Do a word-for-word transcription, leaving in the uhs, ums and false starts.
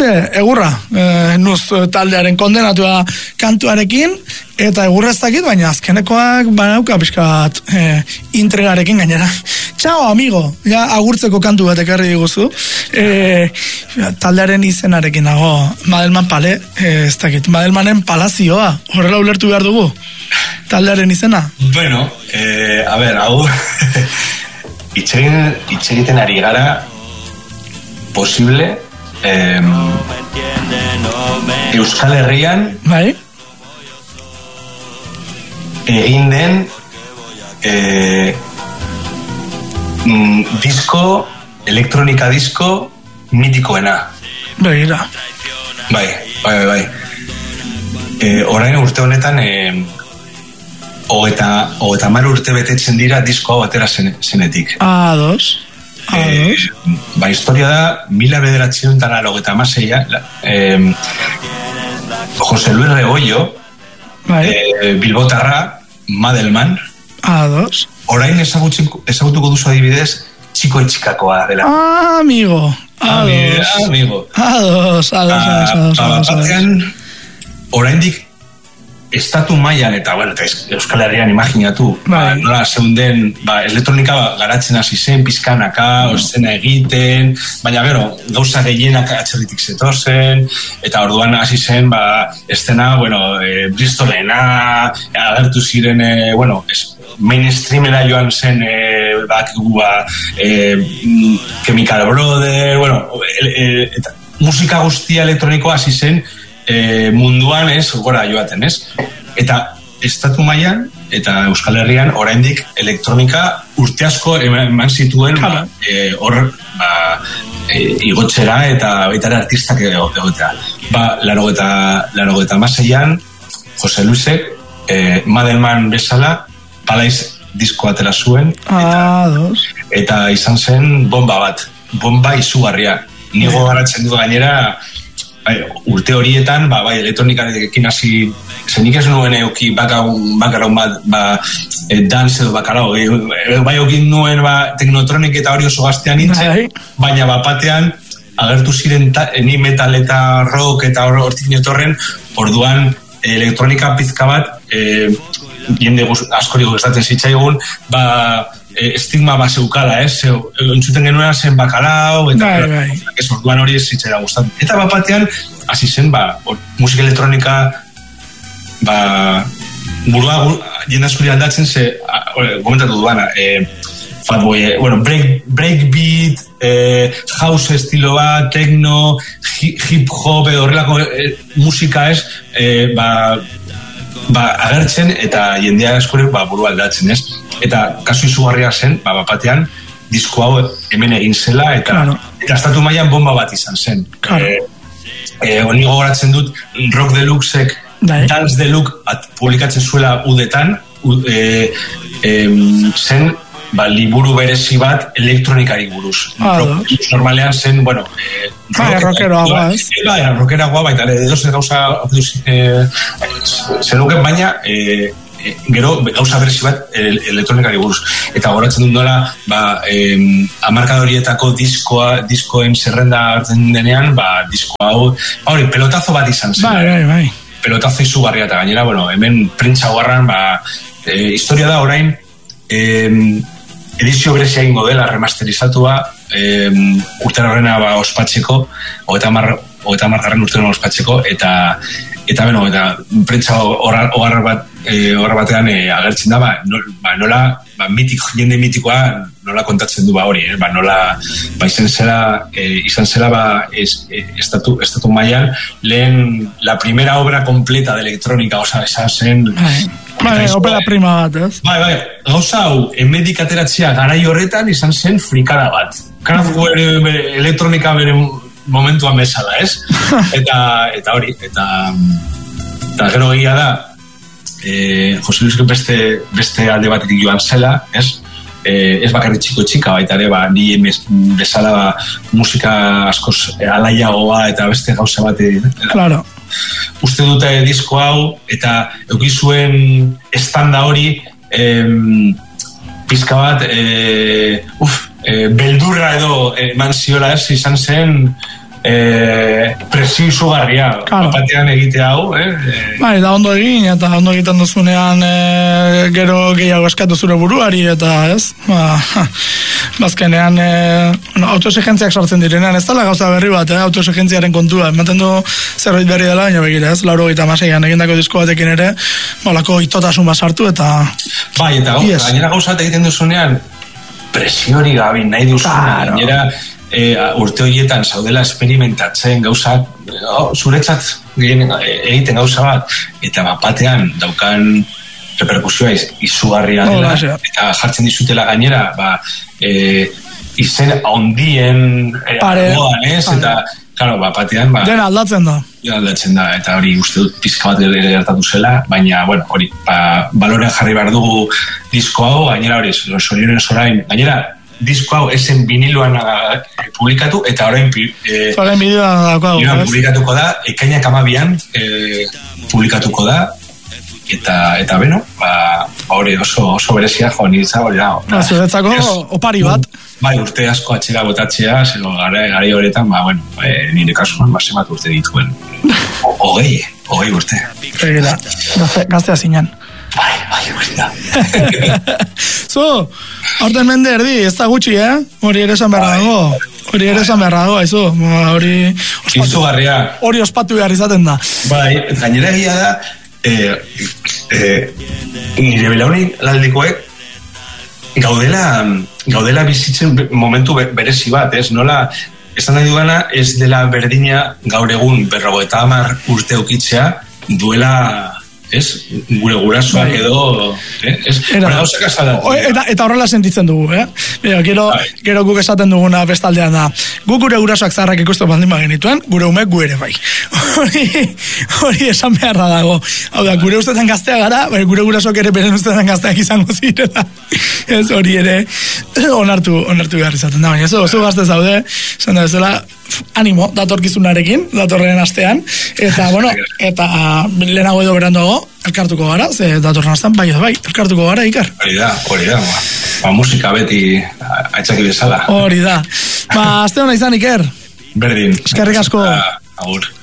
Txe, egurra, e, nuz taldearen kondenatua kantuarekin, eta egurra ez dakit, baina azkenekoak banauka pixka bat e, intregarekin gainera. Txao, amigo, ja agurtzeko kantu bat ekarri diguzu. E, taldearen izenarekin nago, Madelman Pale, e, ez dakit, Madelmanen Palazioa, horrela ulertu behar dugu, taldearen izena. Bueno, eh, a ver, hau, itxegiten ari gara, posible, Eh, Euskal Herrian bai? egin den eh, mm, disko, elektronika disko mitikoena. Begira. Bai, bai, bai, bai. Eh, orain urte honetan eh, hogeta hogeta hamar urte betetzen dira disko hau atera zen, zenetik. A dos. Eh, ba, historia da mila bederatziehun eta laurogeita hamaseia eh, Jose Luis Rebollo eh, bilbotarra Madelman A dos. Orain ezagutuko duzu adibidez Txiko Etxikakoa dela. Ah, amigo. A dos. Amigo. A dos, a dos, a dos, a dos. Batean, oraindik estatu mailan eta, bueno, eta Euskal Herrian imaginatu, ba, nola zeunden, ba, elektronika garatzen hasi zen, pizkanaka, mm. ozena egiten, baina gero, gauza gehienak atxerritik zetozen, eta orduan hasi zen, ba, estena, bueno, e, Bristolena, agertu ziren, e, bueno, es, mainstreamera joan zen, e, bak, ba, e, Chemical Brothers, bueno, e, e, eta musika guztia elektronikoa hasi zen, E, munduan ez, gora joaten ez, eta estatu mailan eta Euskal Herrian oraindik elektronika urte asko eman zituen ba, e, hor ba, e, igotzera eta baita artistak egotea. Ba, laurogeita hamaseian Jose Luisek e, Madelman bezala Palaiz diskoa atera zuen eta, eta izan zen bomba bat, bomba izugarria. Nigo garatzen du gainera. Bai, urte horietan, ba, bai, elektronikarekin hasi, zenik ez nuen euki bakaraun bat, ba, e, dance edo bakarau, e, bai eukin nuen, ba, teknotronik eta hori oso gaztean nintzen, baina bapatean, agertu ziren ta, ni metal eta rock eta hortik netorren, orduan elektronika pizka bat, e, jende askori gustatzen zitzaigun, ba, e, estigma bat zeukala, ez? Eh? Entzuten genuen zen bakalau, eta bai, bai. Ez orduan hori ez zitzera gustatzen. Eta bapatean, hasi zen, ba, or, musika elektronika, ba, burua, jende askori aldatzen, ze, komentatu duana, e, Fatboy, eh, bueno, break, breakbeat, eh, house estilo bat, techno, hip hop, edo horrelako eh, musika ez, eh, ba, ba, agertzen eta jendea eskorek ba, buru aldatzen ez. Eta kasu izugarria zen, ba, bapatean, disko hau hemen egin zela eta, claro. Eta estatu mailan bomba bat izan zen. Claro. Eh, eh, Oni gogoratzen dut, Rock Deluxek, Dance Deluxe publikatzen zuela udetan, u, eh, eh, zen, ba, liburu berezi bat elektronikari buruz. Ah, rock, normalean zen, bueno... Eh, Bai, rockeroa guaz. Bai, rockeroa guaz, baita, edo zen gauza... Eh, zenuken baina, eh, gero gauza berezi bat elektronikari buruz. Eta goratzen dut nola, ba, eh, amarkadorietako diskoa, diskoen zerrenda hartzen denean, ba, diskoa hau... Hori, pelotazo bat izan zen. Bai, bai, bai. Pelotazo izugarria eta gainera, bueno, hemen printza guarran, ba, eh, historia da orain, eh, edizio berezia egingo dela remasterizatua eh, urte horrena ba, ospatzeko hogeita hamar garren urte horrena ospatzeko eta eta beno, eta prentza hogar bat, e, batean e, agertzen da ba, no, ba, nola ba, mitik, jende mitikoa nola kontatzen du ba hori, eh? Ba, nola ba, izan zela, e, izan zela ba, es, e, estatu, estatu mailan lehen la primera obra completa de electrónica, oza, esan zen bai, opera prima bat, ez? Bai, bai, gauza hau, emedik ateratzea garai horretan izan zen frikada bat. Karazu elektronika bere momentuan bezala, ez? Eta, eta hori, eta, eta gero egia da, e, Jose Luis beste, beste alde batetik joan zela, ez? E, ez bakarri txiko txika, baita ere, ba, ni bezala ba, musika askoz alaiagoa eta beste gauza bat. Claro. Uste dute disko hau, eta eukizuen estanda hori, em, pizka bat, e, uf, e, beldurra edo eman ziola ez, izan zen, e, presio izugarria, claro. Batean egite hau, eh? Bai, da ondo egin, eta ondo egiten duzunean e, gero gehiago eskatu zure buruari, eta ez, ba, bazkenean e, bueno, autoexigentziak sartzen direnean, ez dela gauza berri bat, eh? Autoexigentziaren kontua, ematen du zerbait berri dela, baina begira, ez, lauro gita maseian egindako disko batekin ere, balako itotasun bat sartu, eta... Bai, eta gau, yes. Gainera gauza bat egiten duzunean, presiori gabi nahi duzunean, gainera... E, urte horietan zaudela experimentatzen gauzak, oh, zuretzat egiten gauza bat, eta bapatean daukan reperkusioa iz, izugarria dela, oh, eta jartzen dizutela gainera, ba, e, izen ondien argoan, ez, eta, claro, bapatean, ba, dena aldatzen da. Ja, aldatzen da, eta hori uste dut pizka bat ere gertatu zela, baina, bueno, hori, ba, balorean jarri behar dugu disko hau, gainera hori, sorionen zorain, gainera, disko hau esen viniloan publikatu, eta orain e, publikatuko da, ekainak amabian e, publikatuko da, eta, eta beno, ba, hori oso, oso berezia joan nitza, hori da. Zuretzako opari bat. Bai, urte asko atxera botatzea, zero gara, gara horretan, ba, bueno, e, nire kasuan, basemat urte dituen. Ogei, ogei urte. Egila, gaztea zinen. Bai, bai, hori da. Zo, aurten mende erdi, ez da gutxi, eh? Hori ere esan beharra dago. Hori ere esan beharra dago, haizu. Hori... Izugarria. Hori ospatu behar izaten da. Bai, gainera egia da, eh, eh, nire belaunik laldikoek, gaudela, gaudela bizitzen momentu berezi bat, ez? Nola, esan nahi duena, ez dela berdina gaur egun berrogeita hamar urte ukitzea, duela... ez, gure gurasoak edo, eh? Ez, gauzak azalatu. Eta, eta horrela sentitzen dugu, eh? Bera, gero, gero guk esaten duguna bestaldean da, guk gure gurasoak zaharrak ikusten baldin bagenituen, gure umek gu ere bai. Hori, hori esan beharra dago. Hau da, gure ustetan gaztea gara, bai, gure gurasoak ere beren ustetan gazteak izango zirela. Ez hori ere, onartu, onartu behar izaten da, baina ez, oso gazte zaude, esan da bezala, animo, datorkizunarekin, datorren astean, eta, bueno, eta lehenago edo berandoago, elkartuko gara, ze datorren astean, bai edo bai, elkartuko gara, Iker. Hori da, hori da, ba, ba musika beti aitzaki bezala. Hori da. Ba, aste hona izan, Iker. Berdin. Eskerrik asko. Agur.